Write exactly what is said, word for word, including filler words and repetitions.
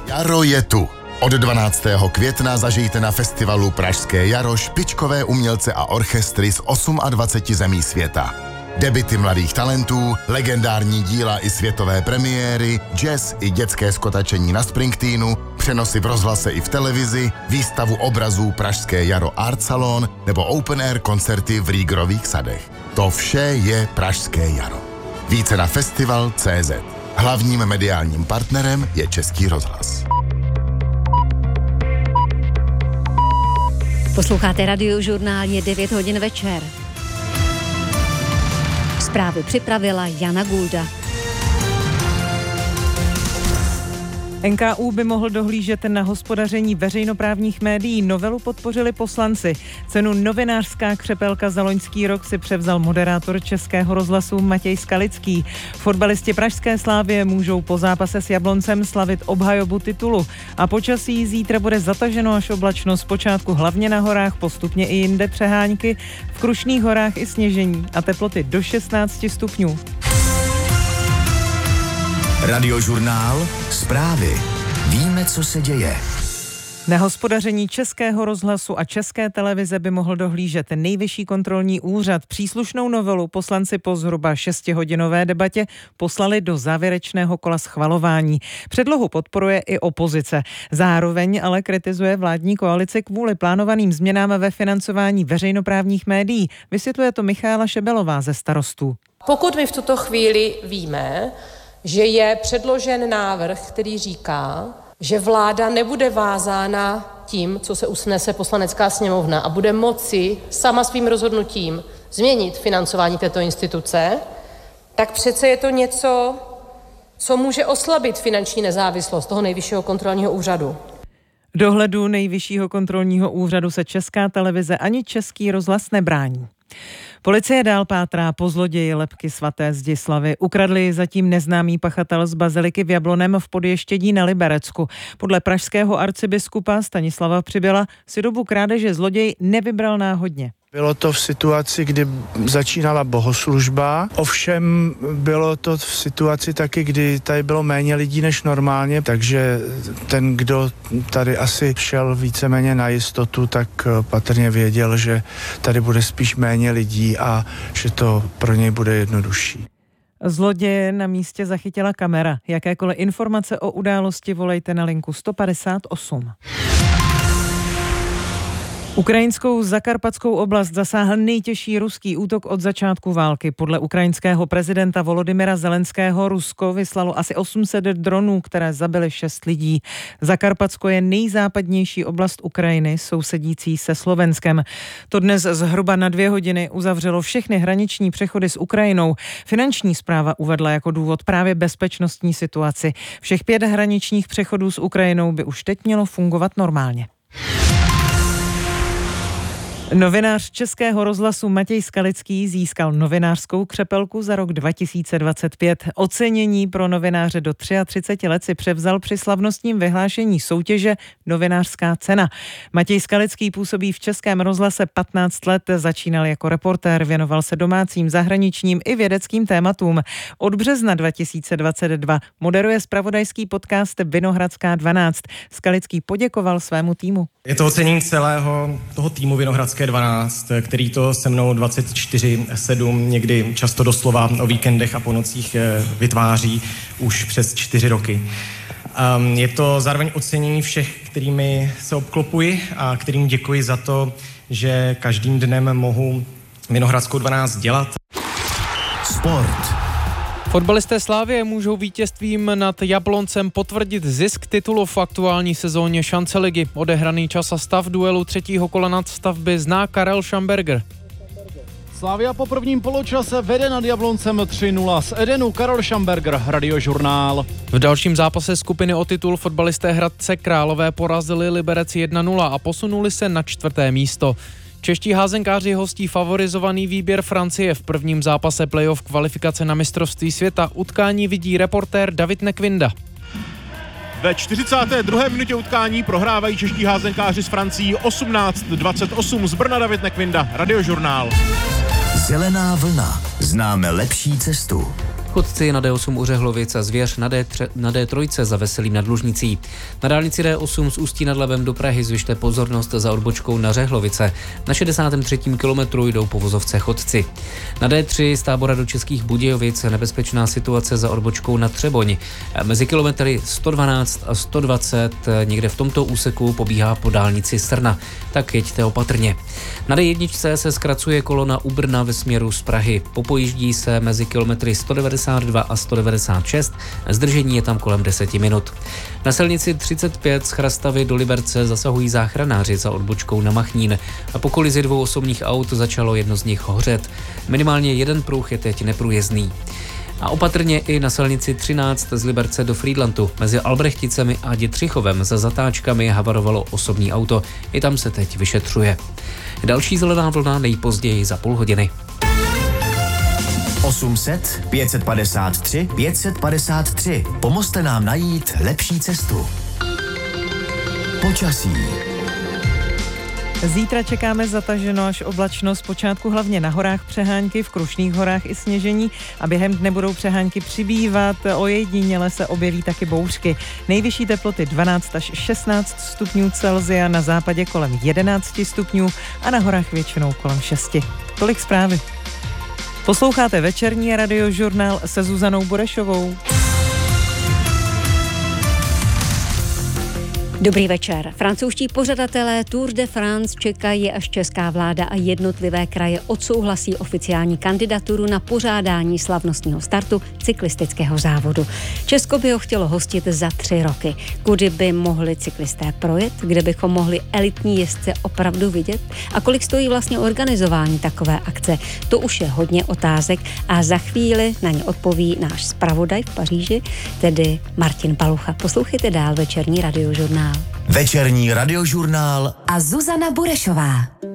Jaro je tu. Od dvanáctého května zažijte na festivalu Pražské jaro špičkové umělce a orchestry z dvaceti osmi zemí světa. Debuty mladých talentů, legendární díla i světové premiéry, jazz i dětské skotačení na Springsteenu, přenosy v rozhlase i v televizi, výstavu obrazů Pražské jaro Art Salon nebo open air koncerty v Rýgrových sadech. To vše je Pražské jaro. Více na festival tečka cé zet. Hlavním mediálním partnerem je Český rozhlas. Posloucháte Radiožurnál, je devět hodin večer. Zprávy připravila Jana Gulda. N K U by mohl dohlížet na hospodaření veřejnoprávních médií. Novelu podpořili poslanci. Cenu Novinářská křepelka za loňský rok si převzal moderátor Českého rozhlasu Matěj Skalický. Fotbalisti pražské Slavie můžou po zápase s Jabloncem slavit obhajobu titulu. A počasí zítra bude zataženo až oblačno, zpočátku hlavně na horách, postupně i jinde přehánky, v Krušných horách i sněžení a teploty do šestnáct stupňů. Radiožurnál, zprávy. Víme, co se děje. Na hospodaření Českého rozhlasu a České televize by mohl dohlížet Nejvyšší kontrolní úřad. Příslušnou novelu poslanci po zhruba šestihodinové debatě poslali do závěrečného kola schvalování. Předlohu podporuje i opozice. Zároveň ale kritizuje vládní koalici kvůli plánovaným změnám ve financování veřejnoprávních médií. Vysvětluje to Michaela Šebelová ze Starostů. Pokud my v tuto chvíli víme, že je předložen návrh, který říká, že vláda nebude vázána tím, co se usnese Poslanecká sněmovna a bude moci sama svým rozhodnutím změnit financování této instituce, tak přece je to něco, co může oslabit finanční nezávislost toho Nejvyššího kontrolního úřadu. Dohledu Nejvyššího kontrolního úřadu se Česká televize ani Český rozhlas nebrání. Policie dál pátrá po zloději lebky svaté Zdislavy. Ukradli ji zatím neznámý pachatel z baziliky v Jablonem v Podještědí na Liberecku. Podle pražského arcibiskupa Stanislava Přibyla si dobu krádeže zloděj nevybral náhodně. Bylo to v situaci, kdy začínala bohoslužba, ovšem bylo to v situaci taky, kdy tady bylo méně lidí než normálně, takže ten, kdo tady asi šel víceméně na jistotu, tak patrně věděl, že tady bude spíš méně lidí a že to pro něj bude jednodušší. Zloděje na místě zachytila kamera. Jakékoliv informace o události volejte na linku sto padesát osm. Ukrajinskou Zakarpatskou oblast zasáhl nejtěžší ruský útok od začátku války. Podle ukrajinského prezidenta Volodymyra Zelenského Rusko vyslalo asi osm set dronů, které zabily šest lidí. Zakarpatsko je nejzápadnější oblast Ukrajiny, sousedící se Slovenskem. To dnes zhruba na dvě hodiny uzavřelo všechny hraniční přechody s Ukrajinou. Finanční správa uvedla jako důvod právě bezpečnostní situaci. Všech pět hraničních přechodů s Ukrajinou by už teď mělo fungovat normálně. Novinář Českého rozhlasu Matěj Skalický získal novinářskou křepelku za rok dva tisíce dvacet pět. Ocenění pro novináře do třicet tři let si převzal při slavnostním vyhlášení soutěže Novinářská cena. Matěj Skalický působí v Českém rozhlase patnáct let, začínal jako reportér, věnoval se domácím, zahraničním i vědeckým tématům. Od března dva tisíce dvacet dva moderuje zpravodajský podcast Vinohradská dvanáct. Skalický poděkoval svému týmu. Je to ocenění celého toho týmu Vinohradské dvanáct, který to se mnou dvacet čtyři sedm, někdy často doslova o víkendech a po nocích vytváří už přes čtyři roky. Je to zároveň ocenění všech, kterými se obklopuji a kterým děkuji za to, že každým dnem mohu Vinohradskou dvanáct dělat. Sport. Fotbalisté Slavie můžou vítězstvím nad Jabloncem potvrdit zisk titulu v aktuální sezóně šance ligy. Odehraný čas a stav duelu třetího kola nadstavby zná Karel Schamberger. Slavia po prvním poločase vede nad Jabloncem tři nula. Z Edenu Karel Schamberger, Radiožurnál. V dalším zápase skupiny o titul fotbalisté Hradce Králové porazili Liberec jedna nula a posunuli se na čtvrté místo. Čeští házenkáři hostí favorizovaný výběr Francie v prvním zápase playoff kvalifikace na mistrovství světa. Utkání vidí reportér David Nekvinda. Ve čtyřicáté druhé minutě utkání prohrávají čeští házenkáři s Francií osmnáct dvacet osm. Z Brna David Nekvinda, Radiožurnál. Zelená vlna. Známe lepší cestu. Chodci na D osm u Řehlovic a Zvěř na, D tři, na D tři za Veselým nad Lužnicí. Na dálnici D osm z Ústí nad Labem do Prahy zvyšte pozornost za odbočkou na Řehlovice. Na šedesátém třetím kilometru jdou po vozovce chodci. Na D tři z Tábora do Českých Budějovic nebezpečná situace za odbočkou na Třeboň. Mezi kilometry sto dvanáct a sto dvacet někde v tomto úseku pobíhá po dálnici Srna. Tak jeďte opatrně. Na D jedna se zkracuje kolona u Brna ve směru z Prahy. Popojíždí se mezi kilometry sto devadesát dva a sto devadesát šest. Zdržení je tam kolem deset minut. Na silnici třicet pět z Chrastavy do Liberce zasahují záchranáři za odbočkou na Machnín. A po kolizi dvou osobních aut začalo jedno z nich hořet. Minimálně jeden pruh je teď neprůjezdný. A opatrně i na silnici třináct z Liberce do Frýdlantu. Mezi Albrechticemi a Dětřichovem za zatáčkami havarovalo osobní auto. I tam se teď vyšetřuje. Další zelená vlna nejpozději za půl hodiny. osm set, pět set padesát tři, pět set padesát tři. Pomozte nám najít lepší cestu. Počasí. Zítra čekáme zataženo až oblačno, zpočátku hlavně na horách přehánky, v Krušných horách i sněžení a během dne budou přehánky přibývat, ojediněle se objeví taky bouřky. Nejvyšší teploty dvanáct až šestnáct stupňů Celsia, na západě kolem jedenáct stupňů a na horách většinou kolem šesti. Tolik zprávy. Posloucháte večerní radiožurnál se Zuzanou Burešovou. Dobrý večer. Francouzští pořadatelé Tour de France čekají, až česká vláda a jednotlivé kraje odsouhlasí oficiální kandidaturu na pořádání slavnostního startu cyklistického závodu. Česko by ho chtělo hostit za tři roky. Kudy by mohli cyklisté projet, kde bychom mohli elitní jezdce opravdu vidět a kolik stojí vlastně organizování takové akce. To už je hodně otázek a za chvíli na ně odpoví náš zpravodaj v Paříži, tedy Martin Palucha. Poslouchejte dál večerní radiožurnál. Večerní radiožurnál a Zuzana Burešová.